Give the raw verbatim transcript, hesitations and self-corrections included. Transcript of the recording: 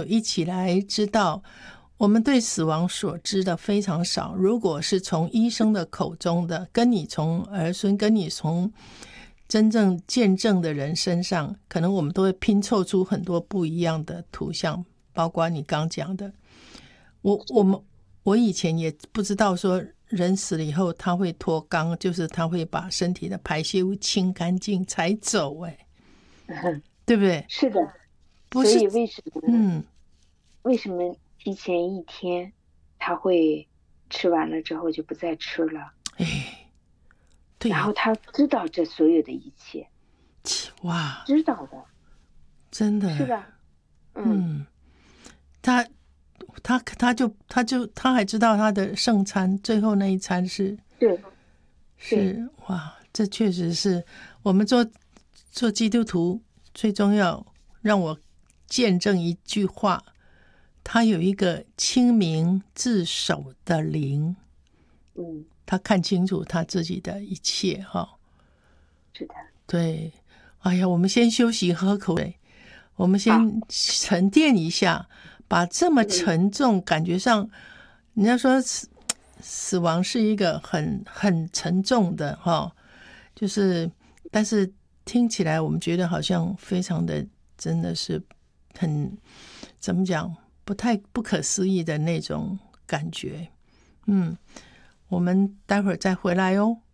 一起来知道，我们对死亡所知的非常少。如果是从医生的口中的，跟你从儿孙，跟你从真正见证的人身上，可能我们都会拼凑出很多不一样的图像，包括你刚讲的。我我们我以前也不知道说人死了以后他会脱肛，就是他会把身体的排泄物清干净才走，哎，对不对？ 是的， 不是， 所以为什么嗯， 为什么提前一天他会吃完了之后就不再吃了？ 哎，对呀， 然后他知道这所有的一切， 哇， 知道的， 真的， 是吧？嗯， 嗯，他他他就他就他还知道他的圣餐最后那一餐是对对， 是哇，这确实是我们做做基督徒最重要，让我见证一句话，他有一个清明自守的灵， 嗯， 他看清楚他自己的一切哈。 是的， 对，哎呀，我们先休息喝口水，我们好， 先沉淀一下，把这么嗯， 沉重，感觉上人家说死死亡是一个很很沉重的哈，就是但是听起来我们觉得好像非常的真的是很怎么讲，不太不可思议的那种感觉。嗯，我们待会儿再回来哦。